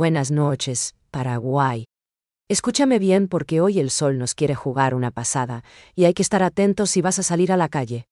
Buenas noches, Paraguay. Escúchame bien porque hoy el sol nos quiere jugar una pasada, y hay que estar atentos si vas a salir a la calle.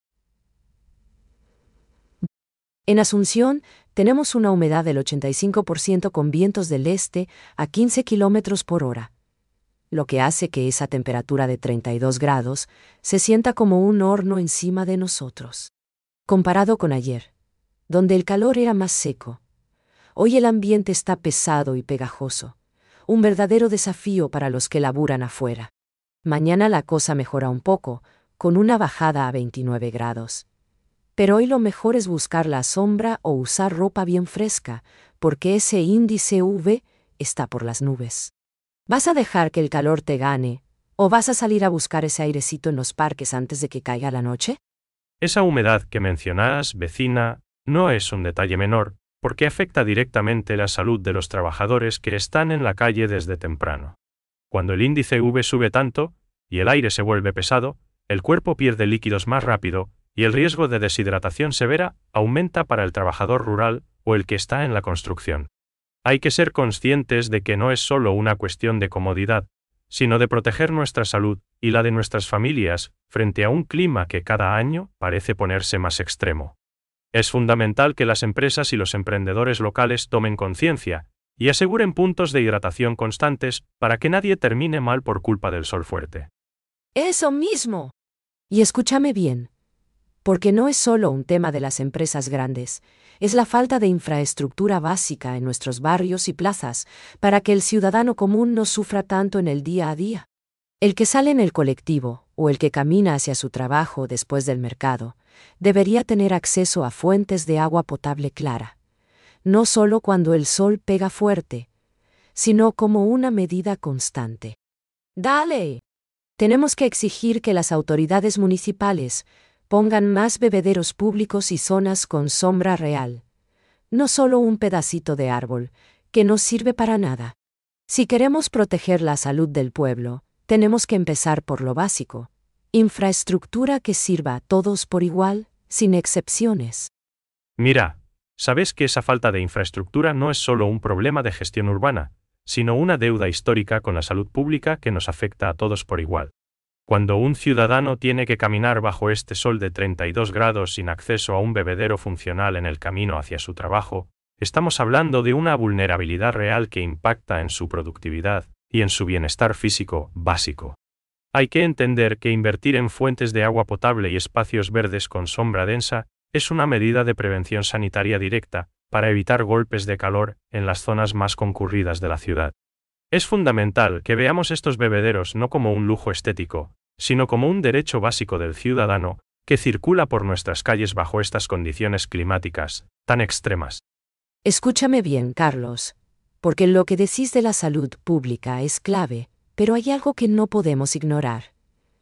En Asunción, tenemos una humedad del 85% con vientos del este a 15 kilómetros por hora, lo que hace que esa temperatura de 32 grados se sienta como un horno encima de nosotros. Comparado con ayer, donde el calor era más seco, hoy el ambiente está pesado y pegajoso, un verdadero desafío para los que laburan afuera. Mañana la cosa mejora un poco, con una bajada a 29 grados. Pero hoy lo mejor es buscar la sombra o usar ropa bien fresca, porque ese índice UV está por las nubes. ¿Vas a dejar que el calor te gane, o vas a salir a buscar ese airecito en los parques antes de que caiga la noche? Esa humedad que mencionas, vecina, no es un detalle menor, porque afecta directamente la salud de los trabajadores que están en la calle desde temprano. Cuando el índice UV sube tanto, y el aire se vuelve pesado, el cuerpo pierde líquidos más rápido, y el riesgo de deshidratación severa aumenta para el trabajador rural o el que está en la construcción. Hay que ser conscientes de que no es solo una cuestión de comodidad, sino de proteger nuestra salud y la de nuestras familias frente a un clima que cada año parece ponerse más extremo. Es fundamental que las empresas y los emprendedores locales tomen conciencia y aseguren puntos de hidratación constantes para que nadie termine mal por culpa del sol fuerte. ¡Eso mismo! Y escúchame bien, porque no es solo un tema de las empresas grandes, es la falta de infraestructura básica en nuestros barrios y plazas para que el ciudadano común no sufra tanto en el día a día. El que sale en el colectivo o el que camina hacia su trabajo después del mercado debería tener acceso a fuentes de agua potable clara, no solo cuando el sol pega fuerte, sino como una medida constante. ¡Dale! Tenemos que exigir que las autoridades municipales pongan más bebederos públicos y zonas con sombra real, no solo un pedacito de árbol, que no sirve para nada. Si queremos proteger la salud del pueblo, tenemos que empezar por lo básico: infraestructura que sirva a todos por igual, sin excepciones. Mira, ¿sabes que esa falta de infraestructura no es solo un problema de gestión urbana, sino una deuda histórica con la salud pública que nos afecta a todos por igual? Cuando un ciudadano tiene que caminar bajo este sol de 32 grados sin acceso a un bebedero funcional en el camino hacia su trabajo, estamos hablando de una vulnerabilidad real que impacta en su productividad y en su bienestar físico básico. Hay que entender que invertir en fuentes de agua potable y espacios verdes con sombra densa es una medida de prevención sanitaria directa para evitar golpes de calor en las zonas más concurridas de la ciudad. Es fundamental que veamos estos bebederos no como un lujo estético, sino como un derecho básico del ciudadano que circula por nuestras calles bajo estas condiciones climáticas tan extremas. Escúchame bien, Carlos, porque lo que decís de la salud pública es clave, pero hay algo que no podemos ignorar: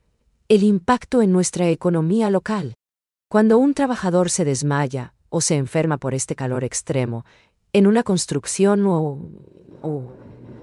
el impacto en nuestra economía local. Cuando un trabajador se desmaya o se enferma por este calor extremo, en una construcción o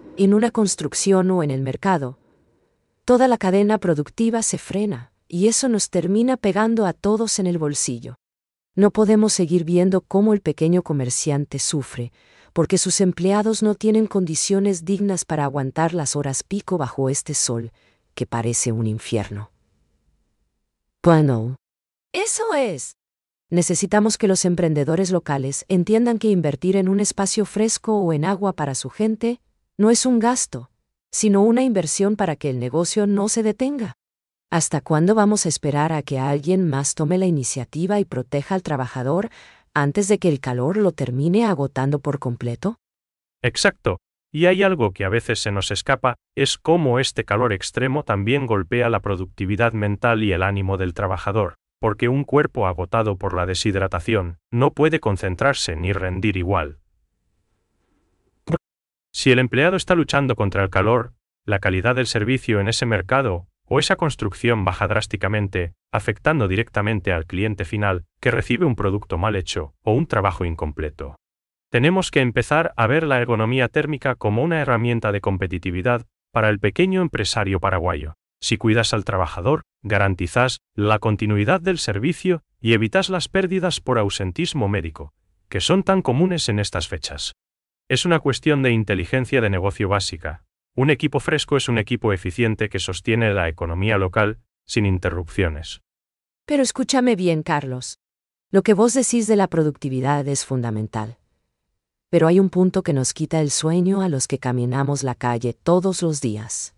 en el mercado, toda la cadena productiva se frena, y eso nos termina pegando a todos en el bolsillo. No podemos seguir viendo cómo el pequeño comerciante sufre, porque sus empleados no tienen condiciones dignas para aguantar las horas pico bajo este sol, que parece un infierno. Bueno, eso es. Necesitamos que los emprendedores locales entiendan que invertir en un espacio fresco o en agua para su gente no es un gasto, sino una inversión para que el negocio no se detenga. ¿Hasta cuándo vamos a esperar a que alguien más tome la iniciativa y proteja al trabajador antes de que el calor lo termine agotando por completo? Exacto. Y hay algo que a veces se nos escapa, es cómo este calor extremo también golpea la productividad mental y el ánimo del trabajador, porque un cuerpo agotado por la deshidratación no puede concentrarse ni rendir igual. Si el empleado está luchando contra el calor, la calidad del servicio en ese mercado o esa construcción baja drásticamente, afectando directamente al cliente final, que recibe un producto mal hecho o un trabajo incompleto. Tenemos que empezar a ver la ergonomía térmica como una herramienta de competitividad para el pequeño empresario paraguayo. Si cuidas al trabajador, garantizas la continuidad del servicio y evitas las pérdidas por ausentismo médico, que son tan comunes en estas fechas. Es una cuestión de inteligencia de negocio básica. Un equipo fresco es un equipo eficiente que sostiene la economía local sin interrupciones. Pero escúchame bien, Carlos. Lo que vos decís de la productividad es fundamental. Pero hay un punto que nos quita el sueño a los que caminamos la calle todos los días.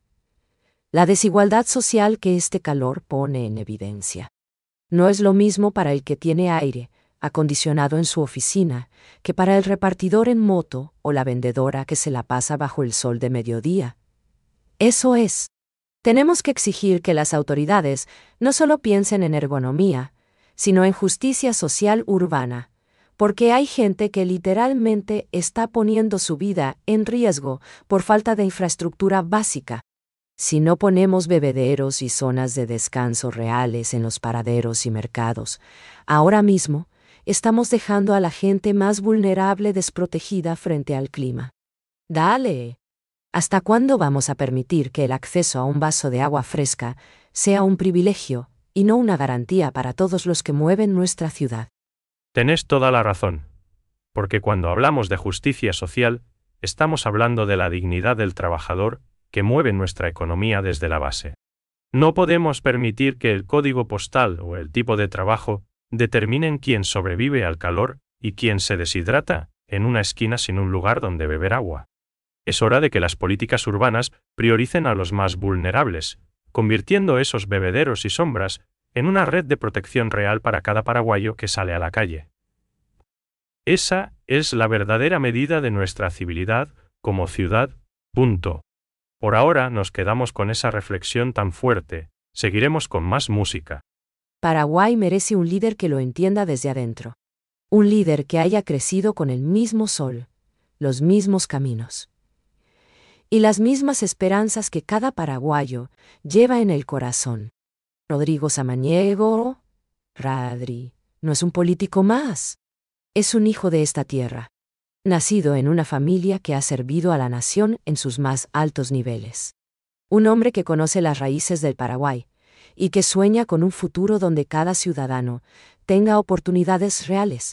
La desigualdad social que este calor pone en evidencia. No es lo mismo para el que tiene aire acondicionado en su oficina que para el repartidor en moto o la vendedora que se la pasa bajo el sol de mediodía. Eso es. Tenemos que exigir que las autoridades no solo piensen en ergonomía, sino en justicia social urbana, porque hay gente que literalmente está poniendo su vida en riesgo por falta de infraestructura básica. Si no ponemos bebederos y zonas de descanso reales en los paraderos y mercados, ahora mismo estamos dejando a la gente más vulnerable desprotegida frente al clima. Dale. ¿Hasta cuándo vamos a permitir que el acceso a un vaso de agua fresca sea un privilegio y no una garantía para todos los que mueven nuestra ciudad? Tenés toda la razón. Porque cuando hablamos de justicia social, estamos hablando de la dignidad del trabajador que mueve nuestra economía desde la base. No podemos permitir que el código postal o el tipo de trabajo determinen quién sobrevive al calor y quién se deshidrata en una esquina sin un lugar donde beber agua. Es hora de que las políticas urbanas prioricen a los más vulnerables, convirtiendo esos bebederos y sombras en una red de protección real para cada paraguayo que sale a la calle. Esa es la verdadera medida de nuestra civilidad como ciudad. Punto. Por ahora nos quedamos con esa reflexión tan fuerte. Seguiremos con más música. Paraguay merece un líder que lo entienda desde adentro. Un líder que haya crecido con el mismo sol, los mismos caminos y las mismas esperanzas que cada paraguayo lleva en el corazón. Rodrigo Samaniego, Radri, no es un político más. Es un hijo de esta tierra, nacido en una familia que ha servido a la nación en sus más altos niveles. Un hombre que conoce las raíces del Paraguay y que sueña con un futuro donde cada ciudadano tenga oportunidades reales.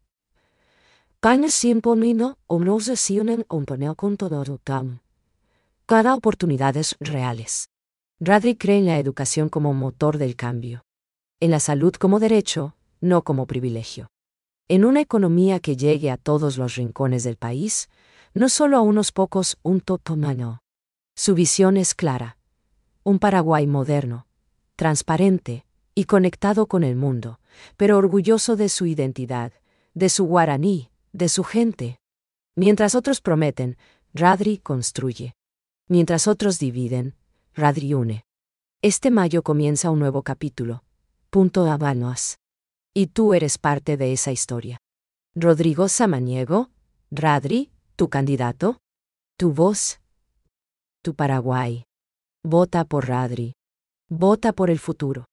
Cada oportunidades reales. Radri cree en la educación como motor del cambio. En la salud como derecho, no como privilegio. En una economía que llegue a todos los rincones del país, no solo a unos pocos, un totomano. Su visión es clara. Un Paraguay moderno, transparente y conectado con el mundo, pero orgulloso de su identidad, de su guaraní, de su gente. Mientras otros prometen, Radri construye. Mientras otros dividen, Radri une. Este mayo comienza un nuevo capítulo. Punto Habanos. Y tú eres parte de esa historia. Rodrigo Samaniego, Radri, tu candidato, tu voz, tu Paraguay. Vota por Radri. Vota por el futuro.